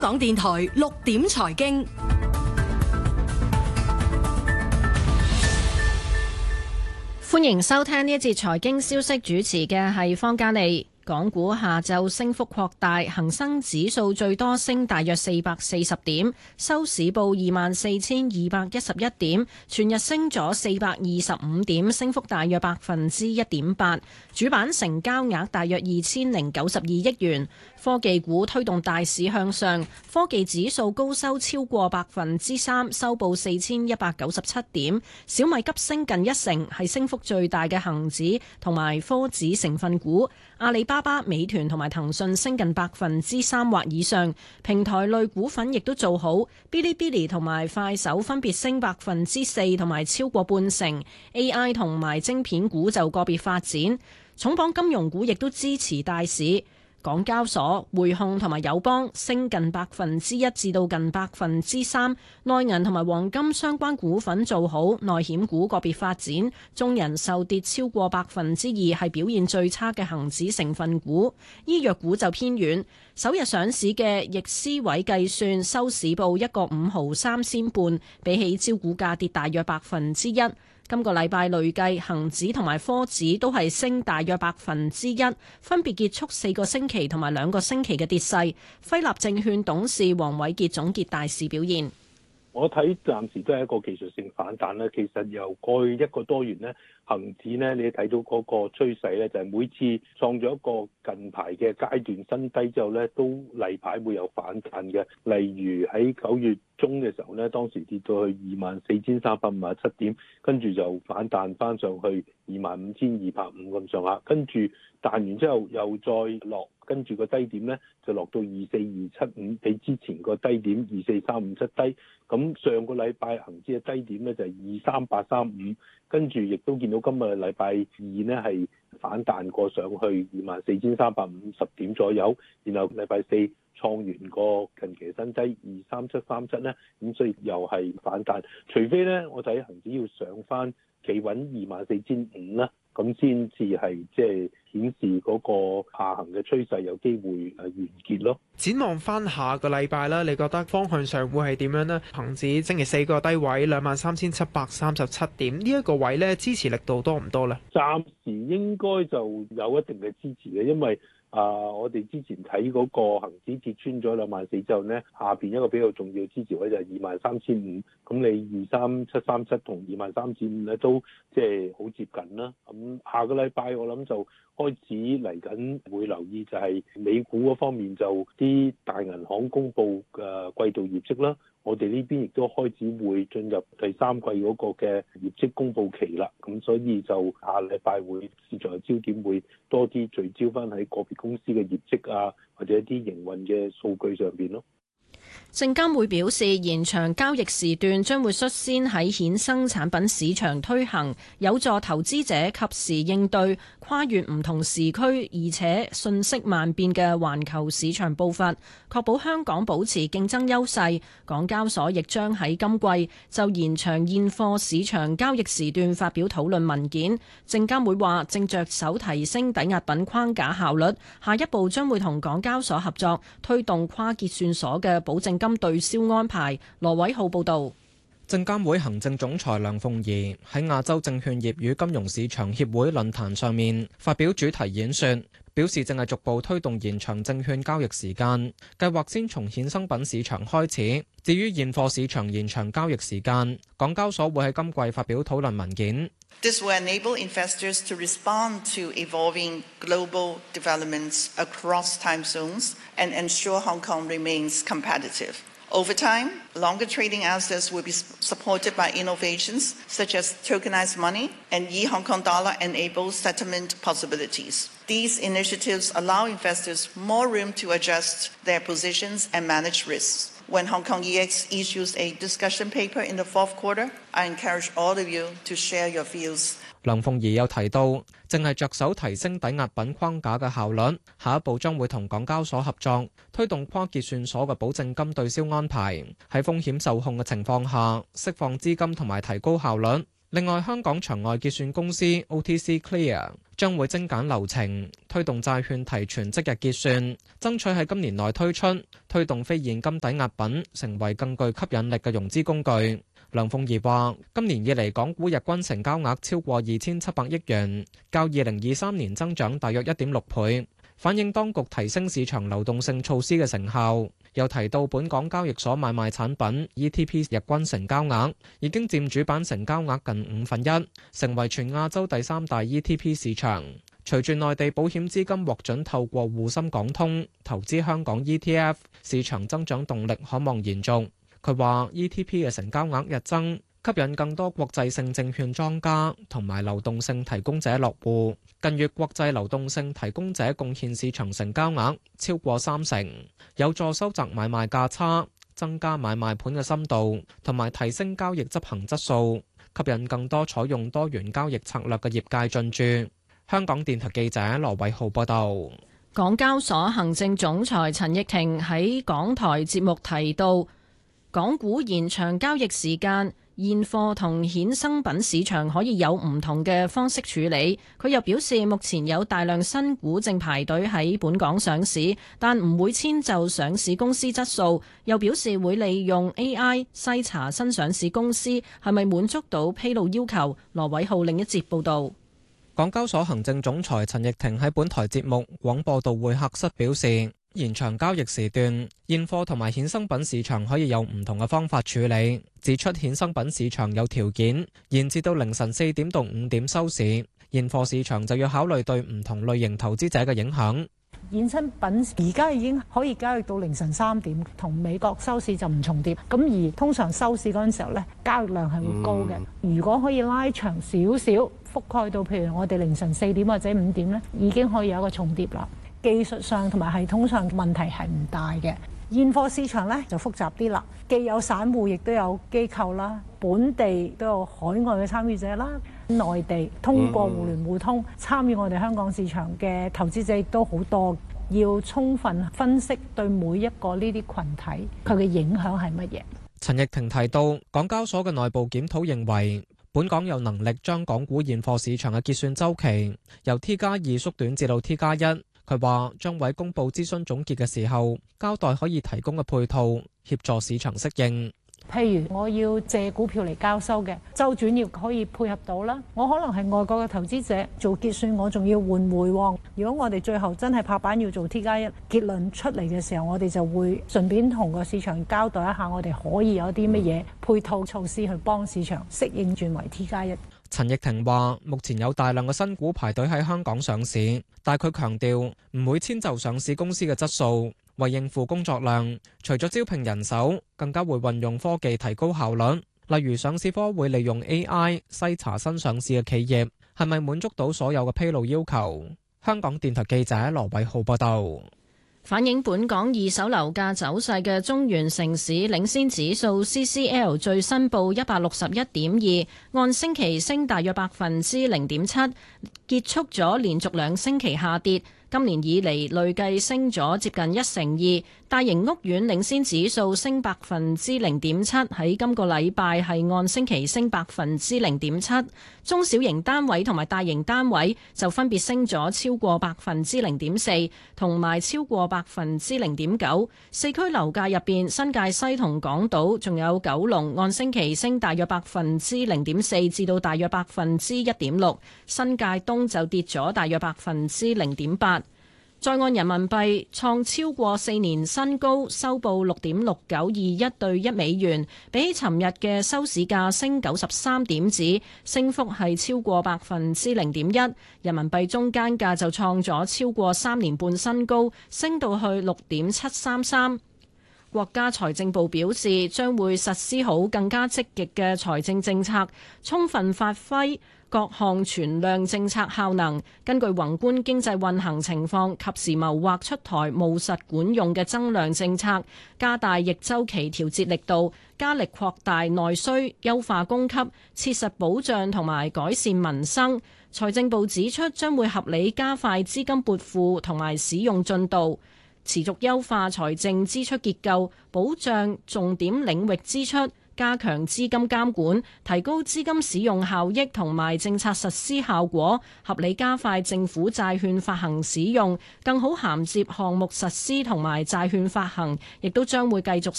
港電台6點財經， 歡迎收聽呢一節財經消息，主持嘅係方嘉利。港股下晝升幅擴大，恒生指數最多升大約440點，收市報24,211點，全日升咗425點，升幅大約1.8%。主板成交額大約2092億元。科技股推動大市向上，科技指數高收超過3%，收報4197點。小米急升近1成，係升幅最大嘅恒指同埋科指成分股。阿里巴巴、美團同埋騰訊升近3%或以上，平台類股份亦都做好，嗶哩嗶哩同埋快手分別升4%同埋超過半成。AI 同埋晶片股就個別發展，重磅金融股亦都支持大市。港交所、匯控同埋友邦升近1%至到近3%，內銀同埋黃金相關股份做好，內險股個別發展，中人壽跌超過2%，係表現最差嘅恒指成分股。醫藥股就偏軟，首日上市嘅易思偉計算收市報1個5毫3仙半，比起招股價跌大約1%。今個禮拜累計恒指同埋科指都係升大約1%，分別結束4個星期同埋2個星期嘅跌勢。輝立證券董事黃偉傑總結大市表現。 我睇暫時都係一個技術性反彈啦。其實由過去1個多月呢，恒指呢，你睇到嗰個趨勢呢，就係每次創咗一個近排嘅階段新低之後呢，都例牌會有反彈嘅。例如喺9月中嘅時候呢，當時跌到去24,357點，跟住就反彈翻上去25,250咁上下，跟住彈完之後又再落，跟住個低點呢就落到24,275，比之前個低點24,357低。咁上個禮拜恒指嘅低點呢就係23,835，跟住亦都見到今日禮拜二呢係反彈過上去24,350點左右，然後禮拜四創完個近期新低23,737呢，咁所以又係反彈。除非呢，我睇恒指要上翻企穩24,500啦，咁先至係即係顯示嗰個下行嘅趨勢有機會完結咯。 展望翻下個禮拜啦，你覺得方向上會係點樣呢？恒指星期四個低位23,737點，呢一個位咧支持力度多唔多呢？ 暫時應該就有一定嘅支持嘅，因為我哋之前睇嗰個恆指跌穿咗24,000之後呢，下邊一個比較重要嘅支持位就係23,500，咁你23,737同23,500咧都即係好接近啦。咁下個禮拜我諗就開始嚟緊會留意就係美股嗰方面，就啲大銀行公布嘅季度業績啦。我哋呢邊亦都開始會進入第三季嗰個嘅業績公佈期啦，咁所以就下禮拜會市場嘅焦點會多啲聚焦翻喺個別公司嘅業績啊，或者一啲營運嘅數據上邊咯。 證監會表示，延長交易時段將會率先喺衍生產品市場推行，有助投資者及時應對跨越唔同時區而且瞬息萬變嘅環球市場步伐，確保香港保持競爭優勢。港交所亦將喺今季就延長現貨市場交易時段發表討論文件。證監會話正着手提升抵押品框架效率，下一步將會同港交所合作，推動跨結算所嘅保證金對銷安排。羅偉浩報道。 證監會行政總裁梁鳳儀喺亞洲證券業與金融市場協會論壇上面發表主題演說，表示正係逐步推動延長證券交易時間，計劃先從衍生品市場開始。至於現貨市場延長交易時間，港交所會喺今季發表討論文件。 This will enable investors to respond to evolving global developments across time zones and ensure Hong Kong remains competitive. Over time, longer trading assets will be supported by innovations such as tokenized money and e-Hong Kong dollar-enabled settlement possibilities. These initiatives allow investors more room to adjust their positions and manage risks. When Hong Kong EX issues a discussion paper in the fourth quarter, I encourage all of you to share your views. 梁鳳儀又提到，正係着手提升抵押品框架嘅效率，下一步將會同港交所合作，推動跨結算所嘅保證金對銷安排，喺風險受控嘅情況下釋放資金同埋提高效率。 另外，香港場外結算公司 OTC Clear 將會精簡流程，推動債券提存即日結算，爭取喺今年內推出，推動非現金抵押品成為更具吸引力嘅融資工具。梁鳳儀話：今年以嚟，港股日均成交額超過2700億元，較2023年增長大約1.6倍，反映當局提升市場流動性措施嘅成效。又提到本港交易所買賣產品 ETP 日均成交額已經佔主板成交額近1/5，成為全亞洲第3大 ETP 市場。隨住內地保險資金獲准透過滬深港通投資香港 ETF， 市場增長動力可望延續。佢話 ETP 嘅成交額日增，吸引更多國際性證券莊家同埋流動性提供者落戶。近月國際流動性提供者貢獻市場成交額超過30%，有助收窄買賣價差，增加買賣盤嘅深度，同埋提升交易執行質素，吸引更多採用多元交易策略嘅業界進駐。香港電台記者羅偉浩報道。 港交所行政總裁陳奕婷喺港台節目提到，港股延長交易時間，現貨同衍生品市場可以有唔同嘅方式處理。佢又表示，目前有大量新股正排隊喺本港上市，但唔會遷就上市公司質素。又表示會利用 AI 篩查新上市公司係咪滿足到披露要求。羅偉浩另一節報導。 港交所行政總裁陳奕婷喺本台節目廣播道會客室表示，延長交易時段，現貨同埋衍生品市場可以有唔同嘅方法處理。指出衍生品市場有條件延至到凌晨4點到5點收市，現貨市場就要考慮對唔同類型投資者嘅影響。 衍生品而家已經可以交易到凌晨3點，同美國收市就唔重疊。咁而通常收市嗰陣時候咧，交易量係會高嘅。如果可以拉長少少，覆蓋到譬如我哋凌晨4點或者5點咧，已經可以有一個重疊啦。技術上同埋系統上問題係唔大嘅。現貨市場咧就複雜啲啦，既有散戶，亦都有機構啦，本地都有海外嘅參與者啦，內地通過互聯互通參與我哋香港市場嘅投資者亦都好多，要充分分析對每一個呢啲群體佢嘅影響係乜嘢。 陳奕婷提到，港交所嘅內部檢討認為，本港有能力將港股現貨市場嘅結算週期由 T+2 縮短至到 T+1。佢話將會公佈諮詢總結嘅時候，交代可以提供嘅配套，協助市場適應。 譬如我要借股票嚟交收嘅周轉要可以配合到啦。我可能係外國嘅投資者做結算，我仲要換匯。如果我哋最後真係拍板要做 T+1，結論出嚟嘅時候，我哋就會順便同個市場交代一下，我哋可以有啲乜嘢配套措施去幫市場適應轉為 T+1。 陳奕婷話：目前有大量嘅新股排隊喺香港上市，但佢強調唔會遷就上市公司嘅質素，為應付工作量，除咗招聘人手，更加會運用科技提高效率。例如上市科會利用 AI 篩查新上市嘅企業係咪滿足到所有嘅披露要求。香港電台記者羅偉浩報道。 反映本港二手樓價走勢嘅中原城市領先指數 CCL 最新報161.2，按星期升大約0.7%，結束咗連續2星期下跌。今年以嚟累計升咗接近1成2，大型屋苑領先指數升0.7%，喺今個禮拜係按星期升0.7%，中小型單位同埋大型單位就分別升咗超過0.4%，同埋超過0.9%。四區樓價入邊，新界西同港島仲有九龍按星期升大約0.4%至到大約1.6%，新界東就跌咗大約0.8%。在岸人民幣創超過4年新高，收報6.6921對1美元，比起尋日嘅收市價升93點子，升幅係超過0.1%。人民幣中間價就創咗超過3年半新高，升到去6.733。國家財政部表示，將會實施好更加積極嘅財政政策，充分發揮各項存量政策效能，根據宏觀經濟運行情況，及時謀劃出台務實管用嘅增量政策，加大逆周期調節力度，加力擴大內需，優化供給，切實保障同埋改善民生。財政部指出，將會合理加快資金撥付同埋使用進度，持續優化財政支出結構，保障重點領域支出， 加強資金監管，提高資金使用效益同埋政策實施效果，合理加快政府債券發行使用，更好銜接項目實施同埋債券發行，亦都將會繼續